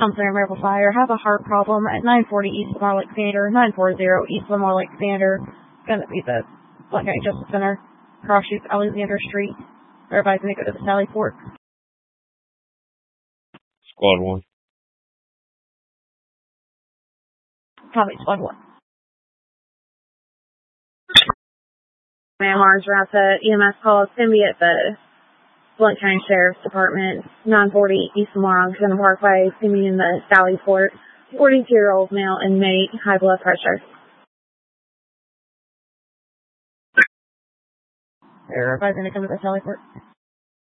Center Miracle Fire. Have a heart problem at 940 East Lamar Alexander, 940 East Lamar Alexander. It's going to be the Blount County Justice Center, cross streets Alexander Street. Everybody's going to go to the Sally Port. Squad 1. Copy, Squad 1. Mars Rata EMS call. It's going to be at the Blount County Sheriff's Department, 940 East Lamar Alexander Parkway. It's going to be in the Sally Port. 42-year-old male inmate, high blood pressure. Everybody's going to come to the Sally Port.